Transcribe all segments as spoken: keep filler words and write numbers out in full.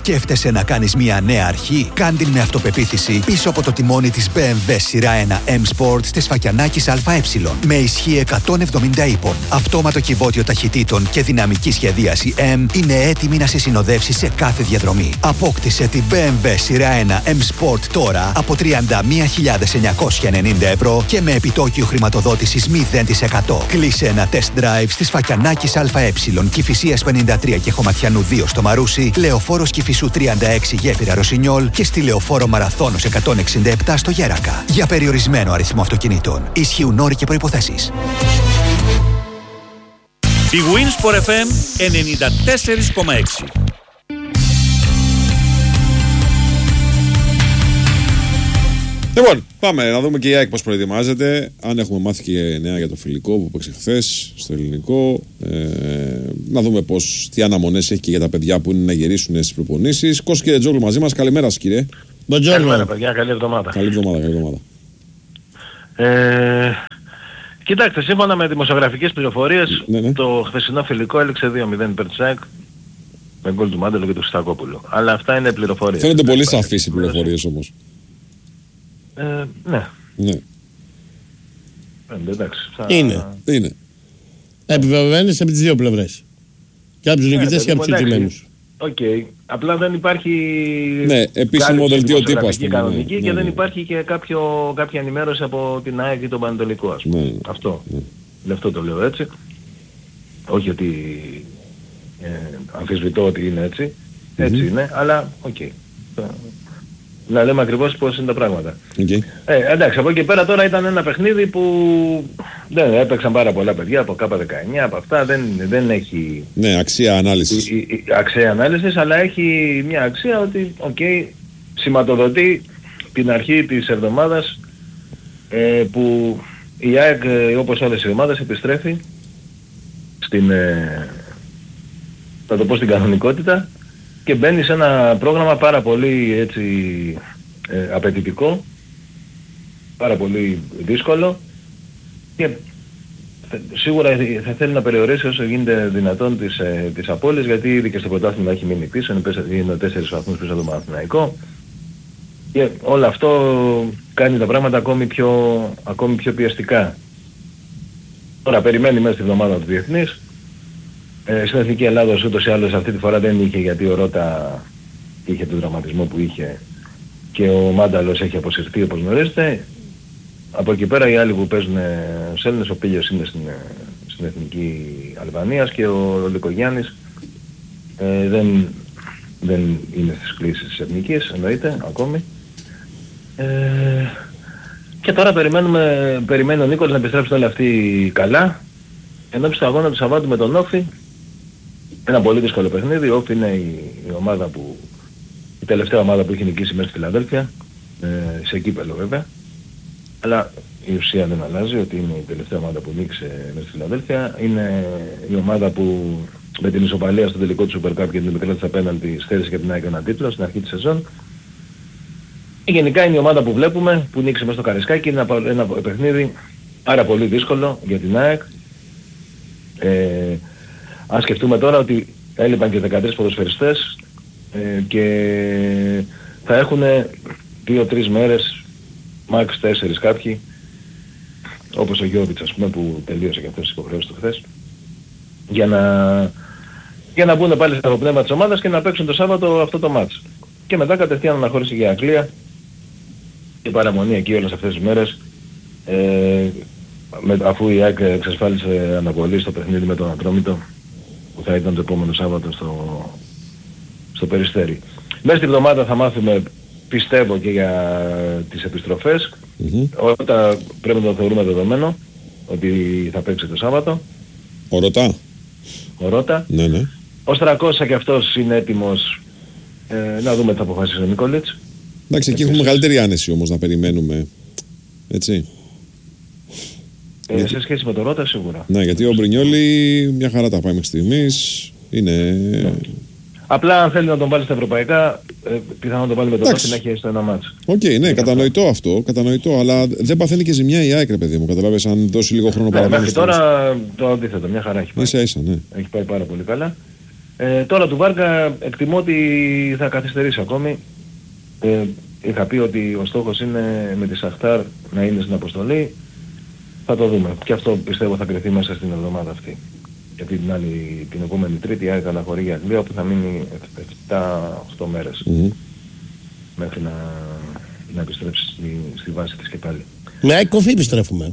Σκέφτεσαι να κάνεις μια νέα αρχή? Κάν την με αυτοπεποίθηση πίσω από το τιμόνι της μπι εμ ντάμπλιου σειρά ένα M Sport της Φακιανάκης ΑΕ. Με ισχύ εκατόν εβδομήντα ύπων, αυτόματο κυβότιο ταχυτήτων και δυναμική σχεδίαση M είναι έτοιμη να σε συνοδεύσει σε κάθε διαδρομή. Απόκτησε την μπι εμ ντάμπλιου σειρά ένα M Sport τώρα από τριάντα μία χιλιάδες εννιακόσια ενενήντα ευρώ και με επιτόκιο χρηματοδότησης μηδέν τοις εκατό. Κλείσε ένα test drive στις Φακιανάκης ΑΕ, Κηφισίας πενήντα τρία και Χωματιανού δύο στο Μαρούσι, Λεωφόρος Κηφισού τριάντα έξι Γέφυρα Ρωσινιόλ και στη Λεωφόρο Μαραθώνος εκατόν εξήντα επτά στο Γέρακα. Για περιορισμένο αριθμό αυτοκινήτων. Ισχύουν όροι και προϋποθέσεις. Η Winsport εφ εμ ενενήντα τέσσερα κόμμα έξι. Λοιπόν, πάμε να δούμε και η ΑΕΚ πώς προετοιμάζεται. Αν έχουμε μάθει και νέα για το φιλικό που παίξε χθες στο ελληνικό. Ε, να δούμε πώς, τι αναμονές έχει και για τα παιδιά που είναι να γυρίσουν στις προπονήσεις. Κώστας Κυρετζόγλου μαζί μας. Καλημέρα σας, κύριε. Καλημέρα, παιδιά. Καλή εβδομάδα. Καλή εβδομάδα, καλή εβδομάδα. Ε, κοιτάξτε, σύμφωνα με δημοσιογραφικές πληροφορίες, ναι, ναι. το χθεσινό φιλικό έληξε δύο μηδέν υπέρ της ΑΕΚ με γκολ του Μάντελο και του Στακόπουλου. Αλλά αυτά είναι πληροφορίες. Φαίνονται πολύ σαφείς οι πληροφορίες όμως. Ε, ναι. Ναι. Ε, εντάξει, θα... Είναι. Είναι. Επιβεβαιώνεις από τις δύο πλευρές. Και από τους νικητές και από τους νικημένους. Οκ. Okay. Απλά δεν υπάρχει... Ναι, επίσημο δελτίο τύπου, ας πούμε. Κανονική ναι, και ναι, δεν ναι. υπάρχει και κάποιο, κάποια ενημέρωση από την ΑΕΚ ή τον Πανετολικό, ας πούμε. Ναι, ναι. Αυτό. Ναι. Γι' αυτό το λέω έτσι. Όχι ότι ε, αμφισβητώ ότι είναι έτσι. Έτσι mm-hmm. είναι, αλλά οκ. Okay. Να λέμε ακριβώς πώς είναι τα πράγματα. Okay. Ε, εντάξει, από εκεί πέρα τώρα ήταν ένα παιχνίδι που δεν έπαιξαν πάρα πολλά παιδιά από Κάπα δεκαεννιά, από αυτά δεν, δεν έχει... Ναι, αξία ανάλυσης. Η, η, αξία ανάλυσης, αλλά έχει μια αξία ότι, οκ, okay, σηματοδοτεί την αρχή της εβδομάδας ε, που η ΑΕΚ, ε, όπως όλες οι ομάδες, επιστρέφει στην, ε, θα το πω, στην κανονικότητα και μπαίνει σε ένα πρόγραμμα πάρα πολύ έτσι ε, απαιτητικό, πάρα πολύ δύσκολο και σίγουρα θα θέλει να περιορίσει όσο γίνεται δυνατόν τις, ε, τις απώλειες, γιατί ήδη και στο πρωτάθλημα έχει μείνει πίσω, είναι τέσσερις βαθμούς πίσω από το Παναθηναϊκό και όλο αυτό κάνει τα πράγματα ακόμη πιο, ακόμη πιο πιεστικά. Τώρα περιμένει μέσα στη εβδομάδα του διεθνής. Ε, στην Εθνική Ελλάδος ούτως ή άλλως αυτή τη φορά δεν είχε, γιατί ο Ρώτα είχε τον τραυματισμό που είχε και ο Μάνταλος έχει αποσυρθεί, όπως γνωρίζετε. Από εκεί πέρα οι άλλοι που παίζουν στους Έλληνες, ο Πίλιος είναι στην, στην Εθνική Αλβανίας και ο Λικογιάννης ε, δεν, δεν είναι στις κλήσεις της Εθνικής, εννοείται, ακόμη. Ε, και τώρα περιμένουμε, περιμένει ο Νίκολας να επιστρέψουν όλοι αυτοί καλά, ενώπιση του αγώνα του Σαββάτου με τον Όφη. Ένα πολύ δύσκολο παιχνίδι. Ο Όφη είναι η, η ομάδα που, η τελευταία ομάδα που έχει νικήσει μέσα στη Φιλαδέλφια, ε, σε κύπελλο βέβαια. Αλλά η ουσία δεν αλλάζει, ότι είναι η τελευταία ομάδα που νίκησε μέσα στη Φιλαδέλφια. Είναι η ομάδα που με την ισοπαλία στο τελικό του Super Cup και την επικράτηση απέναντι στέρισε και την ΑΕΚ έναν τίτλο στην αρχή της σεζόν. Και γενικά είναι η ομάδα που βλέπουμε, που νίκησε μέσα στο Καρισκάκι. Είναι ένα, ένα παιχνίδι πάρα πολύ δύσκολο για την ΑΕΚ. Ε, αν σκεφτούμε τώρα ότι έλειπαν και δεκατρείς ποδοσφαιριστές ε, και θα έχουν δύο τρεις μέρες, max τέσσερις κάποιοι, όπως ο Γιώβιτς, ας πούμε, που τελείωσε και αυτές τις υποχρεώσεις του χθες, για να, για να μπουν πάλι στο πνεύμα της ομάδας και να παίξουν το Σάββατο αυτό το μάτς. Και μετά κατευθείαν αναχώρηση για Αγγλία και παραμονή εκεί όλες αυτές τις μέρες, ε, με, αφού η ΑΕΚ εξασφάλισε αναβολή στο παιχνίδι με τον Ατρόμητο που θα ήταν το επόμενο Σάββατο στο, στο Περιστέρι. Μέσα στη εβδομάδα θα μάθουμε, πιστεύω, και για τις επιστροφές. Mm-hmm. Όταν πρέπει να το θεωρούμε δεδομένο ότι θα παίξει το Σάββατο. Ο Ρώτα. Ο Ρώτα. Ναι, ναι. Ο Στρακώσα και αυτός είναι έτοιμος. Ε, να δούμε τι θα αποφασίσει ο Νικολίτς. Εντάξει, εκεί έχουμε μεγαλύτερη άνεση όμως να περιμένουμε. Έτσι. Ε, γιατί... Σε σχέση με τον Ρώτα σίγουρα. Ναι, γιατί ο Μπρινιόλι μια χαρά τα πάει μέχρι στιγμής. Είναι... Ναι. Απλά αν θέλει να τον βάλει στα ευρωπαϊκά, ε, πιθανόν να τον βάλει με τον Ρώτα να έχει έστω ένα μάτς. Οκ, okay, ναι, κατανοητό αυτό. αυτό, κατανοητό, αλλά δεν παθαίνει και ζημιά η ΑΕΚ, ρε παιδί μου. Καταλάβες, αν δώσει λίγο χρόνο ναι, παραπάνω. Μέχρι τώρα το αντίθετο, μια χαρά έχει πάει. Ίσα ίσα, ναι. Έχει πάει πάρα πολύ καλά. Ε, τώρα του Βάρκα εκτιμώ ότι θα καθυστερήσει ακόμη. Ε, είχα πει ότι ο στόχος είναι με τη Σαχτάρ να είναι στην αποστολή. Θα το δούμε. Και αυτό πιστεύω θα κρυθεί μέσα στην εβδομάδα αυτή. Γιατί την άλλη, την επόμενη Τρίτη, η ΑΕΚ αναχωρεί για Αγγλία, όπου θα μείνει επτά οκτώ μέρες mm-hmm. μέχρι να, να επιστρέψει στη, στη βάση της και πάλι. Με ΑΕΚ Coffee επιστρέφουμε.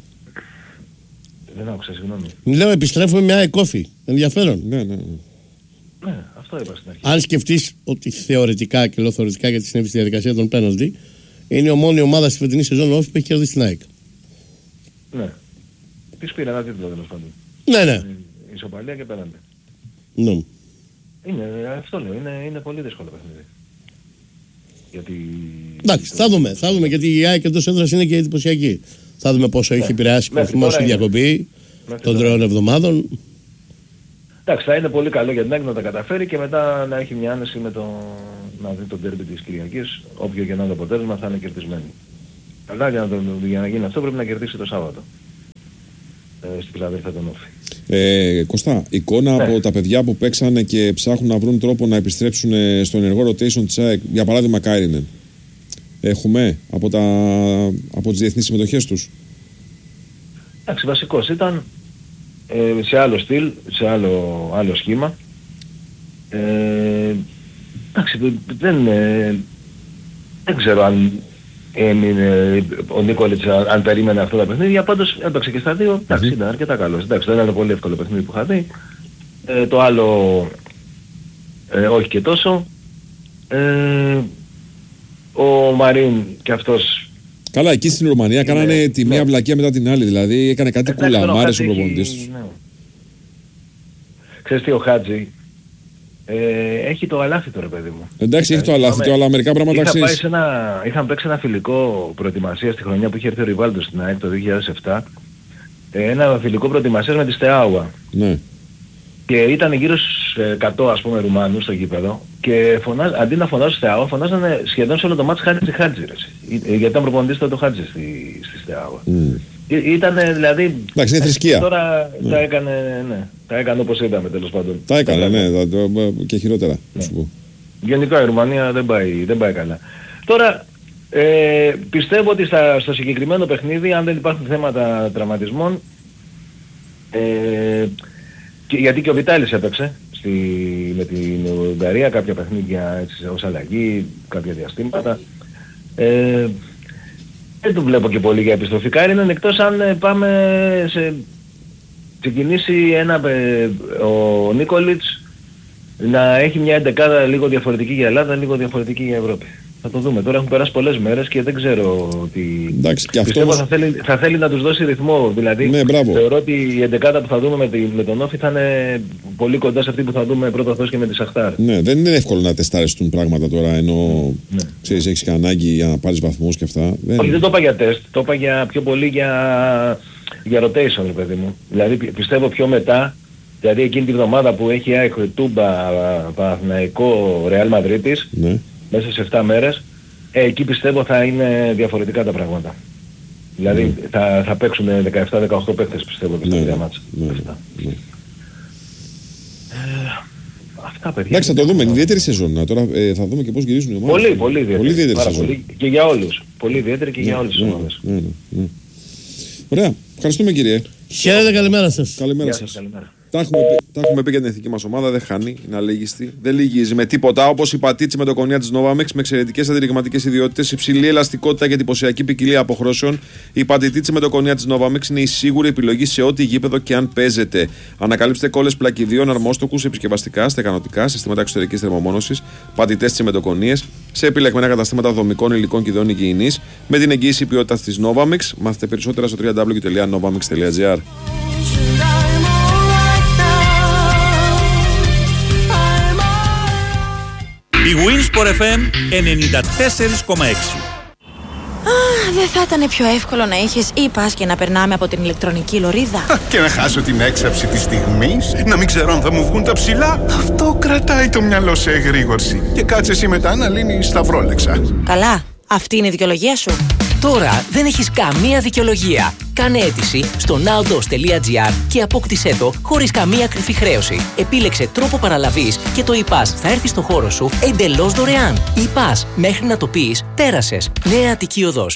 Δεν άκουσα, συγγνώμη. Λέω επιστρέφουμε με ΑΕΚ Coffee. Ενδιαφέρον. Ναι, ναι. Ναι, αυτό είπα στην αρχή. Αν σκεφτείς ότι θεωρητικά και λέω θεωρητικά γιατί συνέβη στη διαδικασία των πέναλτι, είναι η μόνη ομάδα στη φετινή σεζόν όφη που έχει κερδίσει την ΑΕΚ. Ναι. Της πήρε ένα τίτλο τέλος πάντων. Ναι, ναι. Ισοπαλία και πέναντι. Ναι. Είναι, αυτό λέω, είναι, είναι πολύ δύσκολο παιχνίδι. Γιατί... Εντάξει, θα δούμε, θα δούμε γιατί η ΑΕΚ εντός έδρας είναι και εντυπωσιακή. Θα δούμε πόσο ναι. έχει επηρεάσει ο βαθμός στη διακοπή των τριών εβδομάδων. Εντάξει, θα είναι πολύ καλό για την ΑΕΚ να τα καταφέρει και μετά να έχει μια άνεση με το να δει τον ντέρμπι της Κυριακής. Όποιο και να είναι το αποτέλεσμα θα είναι κερδισμένοι. Αλλά για να, το, για να γίνει αυτό πρέπει να κερδίσει το Σάββατο. Ε, στην Φιλαδέλφια τον Όφη. Ε, Κωστά, εικόνα ναι. από τα παιδιά που παίξανε και ψάχνουν να βρουν τρόπο να επιστρέψουν στο ενεργό rotation της ΑΕΚ, για παράδειγμα Κάιρινεν. Έχουμε από, τα, από τις διεθνείς συμμετοχές τους. Εντάξει, βασικός ήταν ε, σε άλλο στυλ, σε άλλο, άλλο σχήμα. Ε, εντάξει, δεν, ε, δεν ξέρω αν έμεινε ο Νίκολιτς αν περίμενε αυτά τα παιχνίδια, πάντως έπαιξε και στα δύο, εντάξει, ήταν αρκετά καλός. Εντάξει, δεν ήταν πολύ εύκολο παιχνίδι που είχα δει. Ε, το άλλο ε, όχι και τόσο. Ε, ο Μαρίν και αυτός... Καλά, εκεί στην Ρουμανία είναι, κάνανε τη μία ναι. βλακεία μετά την άλλη, δηλαδή έκανε κάτι κούλα, μ' άρεσε ο προπονητής τους. Ναι. Ξέρεις τι, ο Χάτζη ε, έχει το αλάφι τώρα, παιδί μου. Εντάξει, ε, έχει το αλάφι του, αλλά μερικά πράγματα ξέρεις. Είχα πάει σε ένα, είχαμε παίξει ένα φιλικό προετοιμασία στη χρονιά που είχε έρθει ο Ριβάλντο στην ΑΕΚ το δύο χιλιάδες επτά. Ε, ένα φιλικό προετοιμασία με τη Στεάουα. Ναι. Και ήταν γύρω στους εκατό ας πούμε Ρουμάνους στο γήπεδο και φωνάζ, αντί να φωνάζουν Στεάουα, φωνάζανε σχεδόν σε όλο το μάτς Χάτζη Χάτζη. Γιατί ήταν προπονητής το Χάτζη στη, στη Στεάουα. Mm. Ήταν δηλαδή... Εντάξει, είναι θρησκεία. Τώρα ναι. τα έκανε, ναι, τα έκανε όπως είδαμε τέλος πάντων. Τα έκανε, ναι, τα, το, και χειρότερα. Ναι. Σου πω. Γενικά η Ρουμανία δεν πάει, δεν πάει καλά. Τώρα ε, πιστεύω ότι στα, στο συγκεκριμένο παιχνίδι, αν δεν υπάρχουν θέματα τραυματισμών, ε, και, γιατί και ο Βιτάλης έπαιξε στη, με την Ουγγαρία κάποια παιχνίδια έτσι, ως αλλαγή, κάποια διαστήματα. Ε, δεν το βλέπω και πολύ για επιστροφή Κάιρινεν, εκτός αν πάμε σε ξεκινήσει ένα, ο Νίκολιτς να έχει μια εντεκάδα λίγο διαφορετική για Ελλάδα, λίγο διαφορετική για Ευρώπη. Θα το δούμε. Τώρα έχουν περάσει πολλές μέρες και δεν ξέρω ότι... Εντάξει, και πιστεύω αυτό... θα, θέλει, θα θέλει να τους δώσει ρυθμό. Δηλαδή ναι, θεωρώ ότι η εντεκάδα που θα δούμε με, τη, με τον Όφη θα είναι πολύ κοντά σε αυτή που θα δούμε πρώτα αυτός και με τη Σαχτάρ. Ναι, δεν είναι εύκολο να τεστάρεις πράγματα τώρα ενώ ναι. ξέρεις έχεις και ανάγκη για να πάρεις βαθμούς και αυτά. Δεν... Όχι, δεν το είπα για τεστ, το είπα για, πιο πολύ για, για rotation, παιδί μου. Δηλαδή πιστεύω πιο μετά, δηλαδή εκείνη τη βδομάδα που έχει ΑΕΚ Τούμπα, Παναθηναϊκό, Ρεάλ Μαδρίτης, ναι. μέσα σε επτά μέρες, ε, εκεί πιστεύω θα είναι διαφορετικά τα πράγματα. Δηλαδή mm. θα, θα παίξουν δεκαεπτά δεκαοκτώ παίκτες πιστεύω και στα τρία μάτσα. Αυτά παιδιά. Εντάξει, θα το δούμε. Είναι ιδιαίτερη σεζόν. Τώρα ε, θα δούμε και πώς γυρίζουν οι ομάδες. Πολύ, πολύ ιδιαίτερη. Πολύ ιδιαίτερη σεζόν. Πολύ, και για όλους. Πολύ ιδιαίτερη και για όλες τις ομάδες. Ναι, ναι, ναι. Ωραία. Ευχαριστούμε κύριε. Χαίρετε, καλημέρα σας. Καλημέρα σας. Τα έχουμε, τα έχουμε πει για την εθνική μας ομάδα, δεν χάνει, είναι αλήγιστη. Δεν λυγίζει με τίποτα, όπως η πατήτσι με το κονιά της Novamax με εξαιρετικές αντιρριγματικές ιδιότητες, υψηλή ελαστικότητα και εντυπωσιακή ποικιλία αποχρώσεων. Η πατήτσι με το κονιά της Novamax είναι η σίγουρη επιλογή σε ό,τι γήπεδο και αν παίζετε. Ανακαλύψτε κόλλες πλακιδίων, αρμόστοκους, επισκευαστικά, στεκανωτικά, συστήματα εξωτερικής θερμομόνωσης, πατητές τσιμεντοκονίες, σε επιλεγμένα καταστήματα δομικών υλικών και ειδών υγιεινής, με την εγγύηση ποιότητας της Novamax. Μάθετε περισσότερα στο double-u double-u double-u τελεία novamax τελεία gr. Η Winsport εφ εμ ενενήντα τέσσερα κόμμα έξι. Α, δεν θα ήταν πιο εύκολο να είχες e-pass και να περνάμε από την ηλεκτρονική λωρίδα? Και να χάσω την έξαψη της στιγμής, να μην ξέρω αν θα μου βγουν τα ψηλά. Αυτό κρατάει το μυαλό σε εγρήγορση. Και κάτσε εσύ μετά να λύνεις σταυρόλεξα. Καλά, αυτή είναι η δικαιολογία σου. Τώρα δεν έχεις καμία δικαιολογία. Κάνε αίτηση στο nowdos τελεία gr και απόκτησέ το χωρίς καμία κρυφή χρέωση. Επίλεξε τρόπο παραλαβής και το e-pass θα έρθει στο χώρο σου εντελώς δωρεάν. e-pass, μέχρι να το πεις, πέρασες. Νέα Αττική Οδός.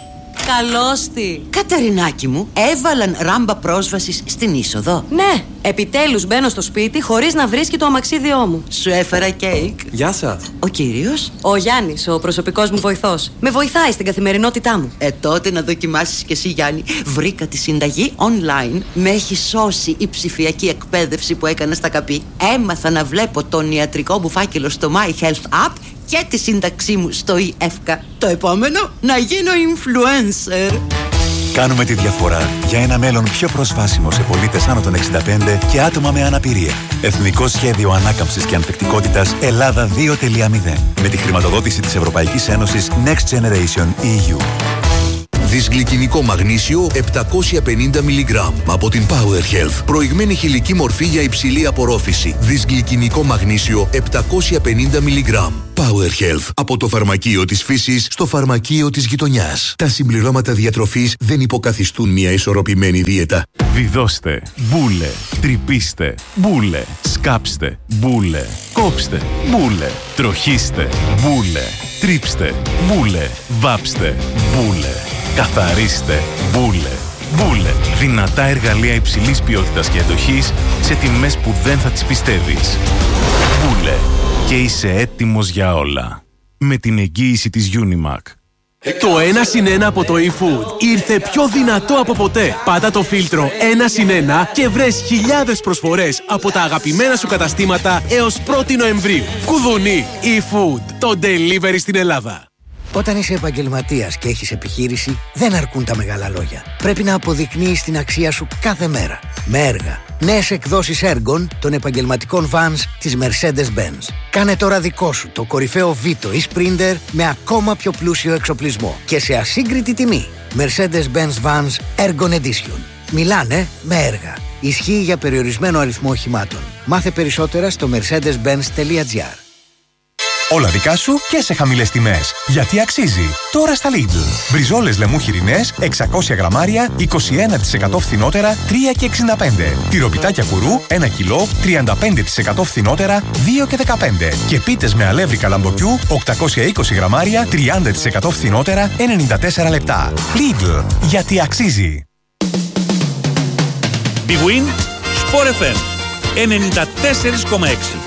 Καλώς τη. Κατερινάκη μου, έβαλαν ράμπα πρόσβασης στην είσοδο. Ναι, επιτέλους μπαίνω στο σπίτι χωρίς να βρίσκει το αμαξίδιό μου. Σου έφερα κέικ. Γεια σας. Ο κύριος? Ο Γιάννης, ο προσωπικός μου βοηθός. Με βοηθάει στην καθημερινότητά μου. Ε, τότε να δοκιμάσεις κι εσύ, Γιάννη. Βρήκα τη συνταγή online. Με έχει σώσει η ψηφιακή εκπαίδευση που έκανα στα ΚΑΠΗ. Έμαθα να βλέπω τον ιατρικό μου φάκελο στο My Health App και τη σύνταξή μου στο ι-εύκα. Το επόμενο, να γίνω influencer. Κάνουμε τη διαφορά για ένα μέλλον πιο προσβάσιμο σε πολίτες άνω των εξήντα πέντε και άτομα με αναπηρία. Εθνικό Σχέδιο Ανάκαμψης και Ανθεκτικότητας Ελλάδα δύο τελεία μηδέν. Με τη χρηματοδότηση της Ευρωπαϊκής Ένωσης Next Generation ι γιου. Δυσγλυκινικό μαγνήσιο επτακόσια πενήντα μιλιγκράμμ από την Power Health. Προηγμένη χηλική μορφή για υψηλή απορρόφηση. Δυσγλυκινικό μαγνήσιο επτακόσια πενήντα μιλιγκράμμ. Power Health. Από το φαρμακείο της φύσης στο φαρμακείο της γειτονιάς. Τα συμπληρώματα διατροφής δεν υποκαθιστούν μια ισορροπημένη δίαιτα. Βιδώστε, μπούλε, τρυπήστε, μπούλε, σκάψτε, μπούλε, κόψτε, μπούλε, τροχίστε, μπούλε, τρίψτε, μπούλε, βάψτε, μπούλε. Καθαρίστε. Μπούλε. Μπούλε. Δυνατά εργαλεία υψηλής ποιότητας και εντοχής σε τιμές που δεν θα τις πιστεύεις. Μπούλε. Και είσαι έτοιμος για όλα. Με την εγγύηση της Unimac. Το ένα συν ένα από το eFood ήρθε πιο δυνατό από ποτέ. Πάτα το φίλτρο ένα συν ένα και βρες χιλιάδες προσφορές από τα αγαπημένα σου καταστήματα έως πρώτη Νοεμβρίου. Κουδουνί. eFood. Το delivery στην Ελλάδα. Όταν είσαι επαγγελματίας και έχεις επιχείρηση, δεν αρκούν τα μεγάλα λόγια. Πρέπει να αποδεικνύεις την αξία σου κάθε μέρα. Με έργα. Νέες εκδόσεις έργων των επαγγελματικών vans της Mercedes-Benz. Κάνε τώρα δικό σου το κορυφαίο Vito ή Sprinter με ακόμα πιο πλούσιο εξοπλισμό και σε ασύγκριτη τιμή. Mercedes-Benz Vans Ergon Edition. Μιλάνε με έργα. Ισχύει για περιορισμένο αριθμό οχημάτων. Μάθε περισσότερα στο mercedes benz τελεία gr. Όλα δικά σου και σε χαμηλές τιμές. Γιατί αξίζει. Τώρα στα Lidl. Μπριζόλες λεμού χοιρινές, εξακόσια γραμμάρια, είκοσι ένα τοις εκατό φθηνότερα, τρία και εξήντα πέντε. Τυροπιτάκια κουρού, ένα κιλό, τριάντα πέντε τοις εκατό φθηνότερα, δύο και δεκαπέντε. Και πίτες με αλεύρι καλαμποκιού, οκτακόσια είκοσι γραμμάρια, τριάντα τοις εκατό φθηνότερα, ενενήντα τέσσερα λεπτά. Lidl. Γιατί αξίζει. Big Win, Sport εφ εμ ενενήντα τέσσερα κόμμα έξι.